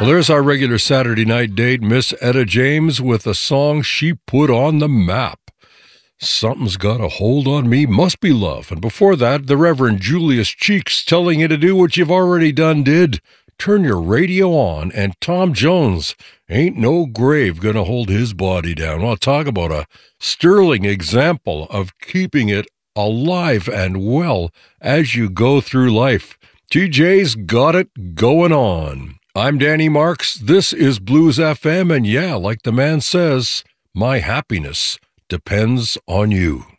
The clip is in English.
Well, there's our regular Saturday night date, Miss Etta James, with a song she put on the map. Something's got a hold on me, must be love. And before that, the Reverend Julius Cheeks telling you to do what you've already did. Turn your radio on, and Tom Jones, ain't no grave gonna hold his body down. Well, talk about a sterling example of keeping it alive and well as you go through life. TJ's got it going on. I'm Danny Marks. This is Blues FM, and yeah, like the man says, my happiness depends on you.